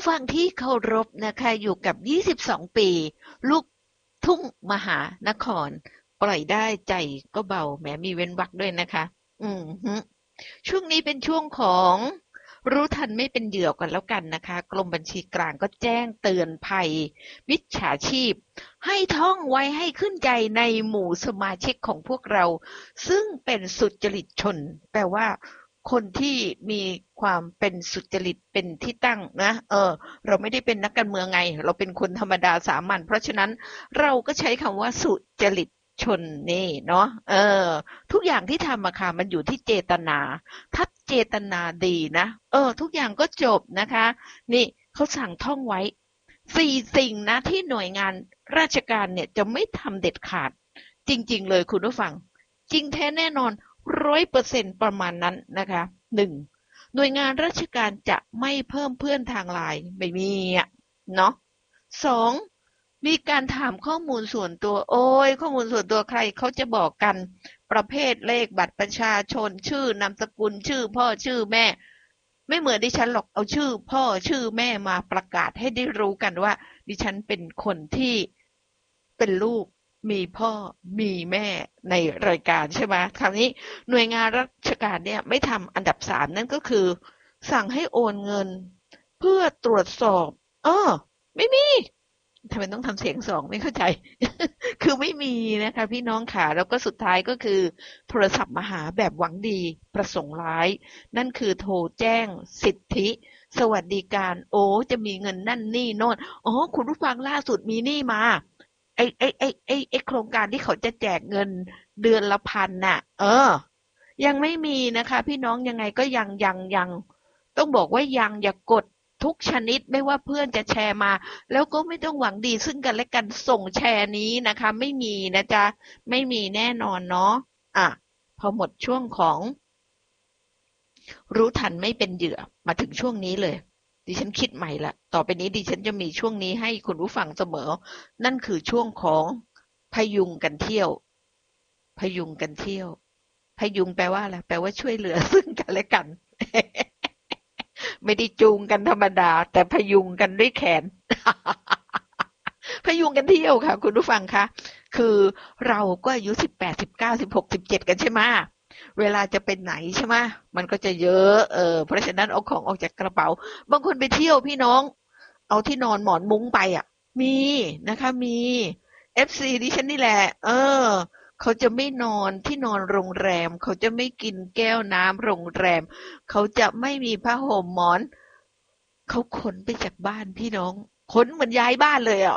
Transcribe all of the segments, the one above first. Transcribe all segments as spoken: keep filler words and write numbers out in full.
ฟังที่เคารพนะคะอยู่กับยี่สิบสองปีลูกทุ่งมหานครปล่อยได้ใจก็เบาแหมมีเว้นวรรคด้วยนะคะอืมฮึช่วงนี้เป็นช่วงของรู้ทันไม่เป็นเหยื่อกันแล้วกันนะคะกรมบัญชีกลางก็แจ้งเตือนภัยมิจฉาชีพให้ท่องไว้ให้ขึ้นใจในหมู่สมาชิกของพวกเราซึ่งเป็นสุจริตชนแปลว่าคนที่มีความเป็นสุจริตเป็นที่ตั้งนะเออเราไม่ได้เป็นนักการเมืองไงเราเป็นคนธรรมดาสามัญเพราะฉะนั้นเราก็ใช้คำว่าสุจริตชนนี่เนาะเออทุกอย่างที่ทำอะค่ะมันอยู่ที่เจตนาถ้าเจตนาดีนะเออทุกอย่างก็จบนะคะนี่เขาสั่งท่องไว้สี่สิ่งนะที่หน่วยงานราชการเนี่ยจะไม่ทำเด็ดขาดจริงๆเลยคุณผู้ฟังจริงแท้แน่นอนร้อยเปอร์เซ็นต์ประมาณนั้นนะคะหนึ่งหน่วยงานราชการจะไม่เพิ่มเพื่อนทางไลน์ไม่มีอ่ะเนาะสองมีการถามข้อมูลส่วนตัวโอ้ยข้อมูลส่วนตัวใครเขาจะบอกกันประเภทเลขบัตรประชาชนชื่อนามสกุลชื่อพ่อชื่อแม่ไม่เหมือนดิฉันหรอกเอาชื่อพ่อชื่อแม่มาประกาศให้ได้รู้กันว่าดิฉันเป็นคนที่เป็นลูกมีพ่อมีแม่ในรายการใช่ไหมคราวนี้หน่วยงานราชการเนี่ยไม่ทำอันดับสามนั่นก็คือสั่งให้โอนเงินเพื่อตรวจสอบเออไม่มีทำไมต้องทำเสียงสองไม่เข้าใจ คือไม่มีนะคะพี่น้องค่ะแล้วก็สุดท้ายก็คือโทรศัพท์มาหาแบบหวังดีประสงค์ร้ายนั่นคือโทรแจ้งสิทธิสวัสดิการโอ้จะมีเงินนั่นนี่โน่นอ๋อคุณผู้ฟังล่าสุดมีนี่มาไอ้ไอ้ไอ้ไอ้ไอ้โครงการที่เขาจะแจกเงินเดือนละพันน่ะเออยังไม่มีนะคะพี่น้องยังไงก็ยังยังยังต้องบอกว่ายังอย่ากดทุกชนิดไม่ว่าเพื่อนจะแชร์มาแล้วก็ไม่ต้องหวังดีซึ่งกันและกันส่งแชร์นี้นะคะไม่มีนะจ๊ะไม่มีแน่นอนเนาะอ่ะพอหมดช่วงของรู้ทันไม่เป็นเหยื่อมาถึงช่วงนี้เลยดิฉันคิดใหม่ละต่อไปนี้ดิฉันจะมีช่วงนี้ให้คุณผู้ฟังเสมอนั่นคือช่วงของพยุงกันเที่ยวพยุงกันเที่ยวพยุงแปลว่าอะไรแปลว่าช่วยเหลือซึ่งกันและกัน ไม่ได้จูงกันธรรมดาแต่พยุงกันด้วยแขน พยุงกันเที่ยวค่ะคุณผู้ฟังคะคือเราก็อายุสิบแปดสิบเก้าสิบหกสิบเจ็ดกันใช่ไหมเวลาจะเป็นไหนใช่ไหมมันก็จะเยอะเออเพราะฉะนั้นเอาของออกจากกระเป๋าบางคนไปเที่ยวพี่น้องเอาที่นอนหมอนมุ้งไปอ่ะมีนะคะมีเอฟซีดิฉันนี่แหละเออเขาจะไม่นอนที่นอนโรงแรมเขาจะไม่กินแก้วน้ำโรงแรมเขาจะไม่มีผ้าห่มหมอนเขาขนไปจากบ้านพี่น้องขนเหมือนย้ายบ้านเลยอ่ะ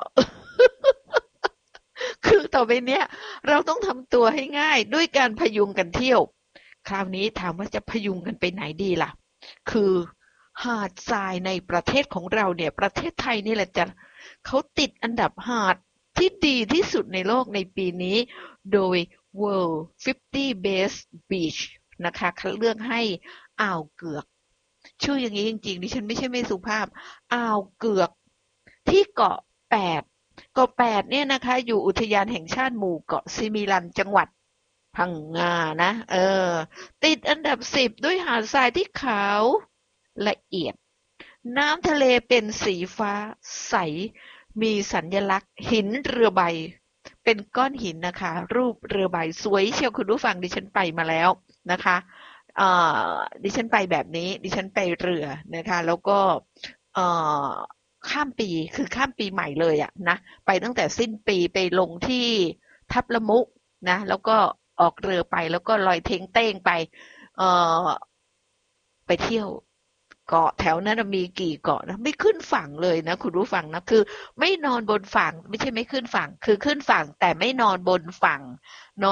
คือต่อไปเนี้ยเราต้องทำตัวให้ง่ายด้วยการพยุงกันเที่ยวคราวนี้ถามว่าจะพยุงกันไปไหนดีล่ะคือหาดทรายในประเทศของเราเนี่ยประเทศไทยนี่แหละจะเขาติดอันดับหาดที่ดีที่สุดในโลกในปีนี้โดย World ห้าสิบ Best Beach นะคะคัดเลือกให้อ่าวเกือกชื่ออย่างนี้จริงๆดิฉันไม่ใช่ไม่สุภาพอ่าวเกือกที่เกาะแปดเกาะแปดเนี่ยนะคะอยู่อุทยานแห่งชาติหมู่เกาะซิมิลันจังหวัดพังงานะเออติดอันดับสิบด้วยหาดทรายที่ขาวละเอียดน้ำทะเลเป็นสีฟ้าใสมีสัญลักษณ์หินเรือใบเป็นก้อนหินนะคะรูปเรือใบสวยเชียวคุณผู้ฟังดิฉันไปมาแล้วนะคะเอ่อดิฉันไปแบบนี้ดิฉันไปเรือนะคะแล้วก็เอ่อข้ามปีคือข้ามปีใหม่เลยอะนะไปตั้งแต่สิ้นปีไปลงที่ทับละมุนะแล้วก็ออกเรือไปแล้วก็ลอยเท้งเต้งไปเอ่อไปเที่ยวเกาะแถวนั้นมีกี่เกาะนะไม่ขึ้นฝั่งเลยนะคุณผู้ฟังนะคือไม่นอนบนฝั่งไม่ใช่ไม่ขึ้นฝั่งคือขึ้นฝั่งแต่ไม่นอนบนฝั่งนอน